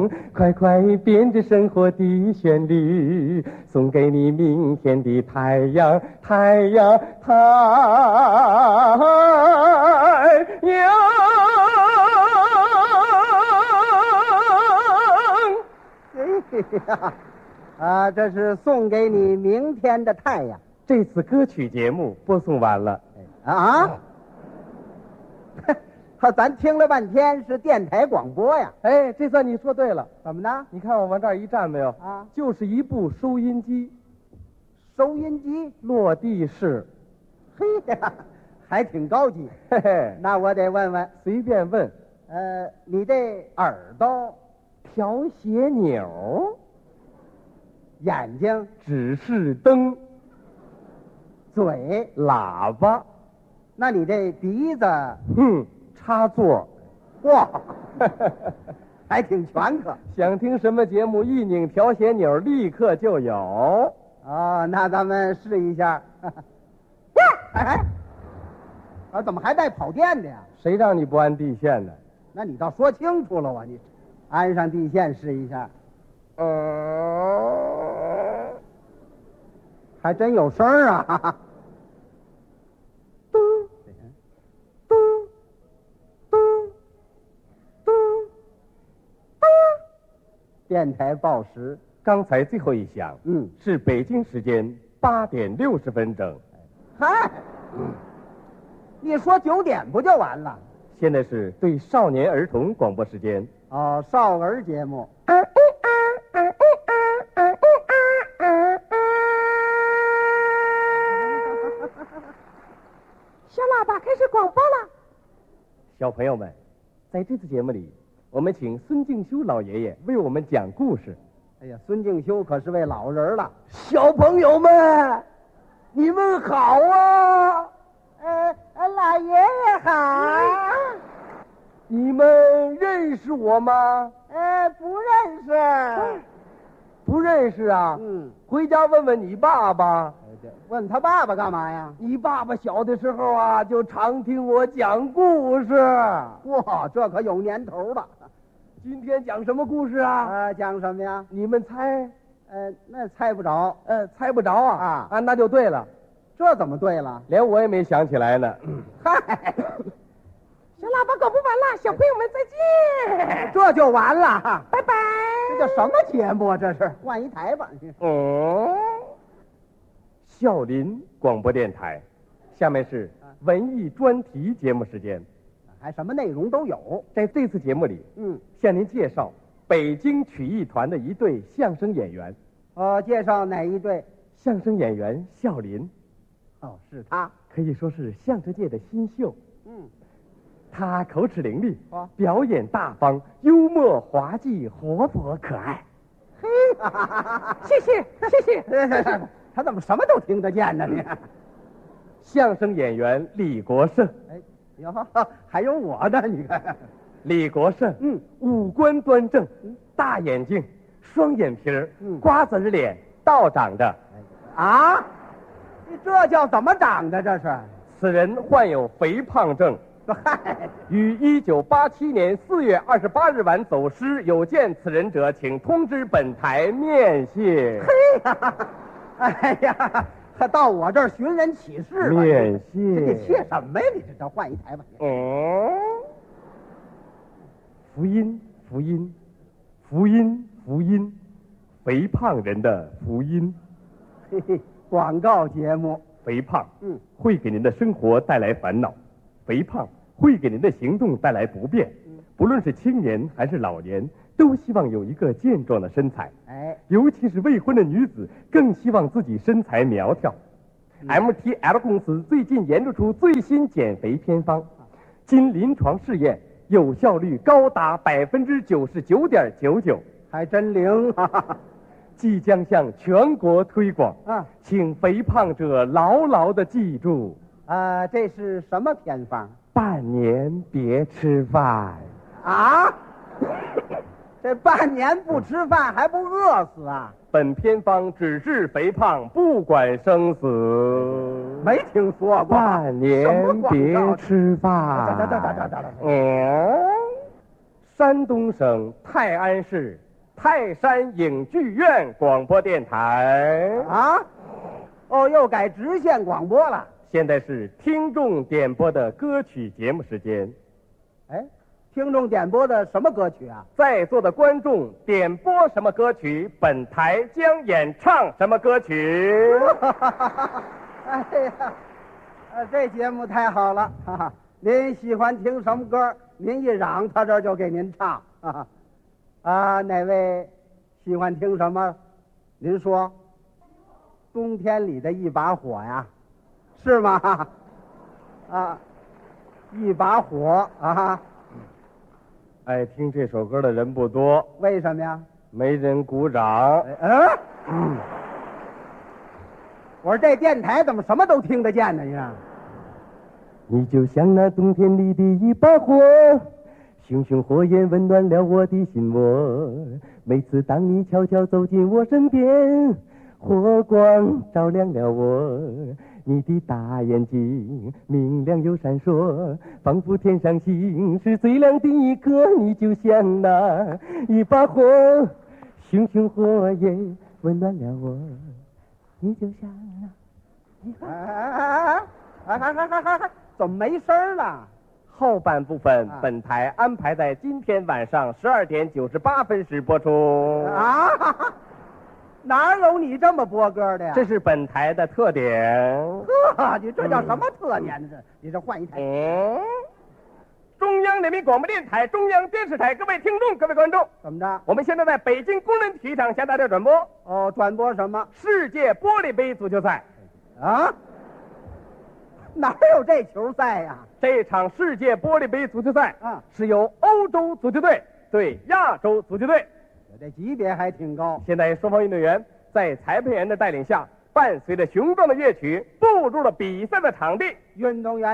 快快变着生活的旋律，送给你明天的太阳，太阳，太阳。 啊，这是送给你明天的太阳。 这次歌曲节目播送完了。 啊？咱听了半天是电台广播呀。 哎，这算你说对了。 怎么呢？ 你看我往这儿一站没有？ 啊， 就是一部收音机。 收音机落地式。 嘿呀，还挺高级。 嘿嘿， 那我得问问， 随便问。 你这耳朵调斜钮， 眼睛指示灯， 嘴喇叭， 那你这鼻子插座。 哇，还挺全可。 想听什么节目，一拧调斜钮立刻就有。 哦，那咱们试一下。哎，怎么还带跑电的呀？ 谁让你不安地线呢？ 那你倒说清楚了啊！你安上地线试一下。还真有声儿啊！嘟嘟嘟嘟嘟，电台报时。 刚才最后一响，是北京时间8点60分整。 嗨，你说9点不就完了？ 现在是对少年儿童广播时间。 哦，少儿节目。 小喇叭开始广播了。 小朋友们，在这次节目里，我们请孙敬修老爷爷为我们讲故事。 哎呀，孙敬修可是位老人了。 小朋友们，你们好啊！ 老爷爷好。 你们认识我吗？ 不认识。 不认识啊？回家问问你爸爸。 问他爸爸干嘛呀？ 你爸爸小的时候啊，就常听我讲故事。 哇，这可有年头了。 今天讲什么故事啊？ 讲什么呀？ 你们猜？ 那猜不着。 猜不着啊？那就对了。 这怎么对了？ 连我也没想起来呢。 嗨， 小喇叭广播完了，小朋友们再见。 这就完了， 拜拜。 这叫什么节目啊？这是换一台吧？ 孝林广播电台，下面是文艺专题节目时间， 还什么内容都有。 在这次节目里，向您介绍北京曲艺团的一对相声演员。 介绍哪一对？ 相声演员孝林。 是他， 可以说是相声界的新秀。他口齿伶俐，表演大方，幽默滑稽，活泼可爱。 嘿， 谢谢。 他怎么什么都听得见呢？你相声演员李国盛。 还有我呢，你看。 李国盛，五官端正，大眼睛，双眼皮儿，瓜子脸，倒长的。 你这叫怎么长的？这是。 此人患有肥胖症。于1987年4月28日晚走失，有见此人者，请通知本台面谢。 嘿呀，哎呀，他到我这儿寻人启事了。 面谢。 你谢什么呀？你这换一台吧。 福音，福音，福音，福音，肥胖人的福音。 嘿嘿，广告节目。 肥胖，会给您的生活带来烦恼。肥胖会给您的行动带来不便，不论是青年还是老年，都希望有一个健壮的身材。尤其是未婚的女子，更希望自己身材苗条。MTL 公司最近研制出最新减肥偏方，经临床试验，有效率高达99.99%， 还真灵。 即将向全国推广。请肥胖者牢牢地记住。 这是什么偏方？ 半年别吃饭。 这半年不吃饭还不饿死啊？ 本偏方只治肥胖，不管生死。 没听说过。 半年别吃饭。 山东省泰安市泰山影剧院广播电台。 啊？哦，又改直线广播了。 现在是听众点播的歌曲节目时间。 哎，听众点播的什么歌曲啊？ 在座的观众点播什么歌曲，本台将演唱什么歌曲。 哎呀，这节目太好了，哈哈！您喜欢听什么歌，您一嚷，他这就给您唱。哈哈，啊，哪位喜欢听什么？您说，冬天里的一把火呀，是吗？啊，一把火啊！ 爱听这首歌的人不多， 为什么呀？ 没人鼓掌。 我说这电台怎么什么都听得见呢？ 你就像那冬天里的一把火，熊熊火焰温暖了我的心窝。每次当你悄悄走进我身边，火光照亮了我。你的大眼睛明亮又闪烁，仿佛天上星是最亮的一颗。你就像那一把火，熊熊火焰温暖了我。你就像那一把怎么没声了？ 后半部分本台安排在今天晚上12点98分时播出。 啊，哪有你这么播歌的呀？ 这是本台的特点。 呵，你这叫什么特点呢？你这换一台。 中央人民广播电台、中央电视台，各位听众、各位观众， 怎么着？ 我们现在在北京工人体育场向大家转播哦，转播什么？ 世界玻璃杯足球赛。 啊？哪有这球赛呀？ 这场世界玻璃杯足球赛是由欧洲足球队对亚洲足球队， 这级别还挺高。 现在双方运动员在裁判员的带领下，伴随着雄壮的乐曲步入了比赛的场地。 运动员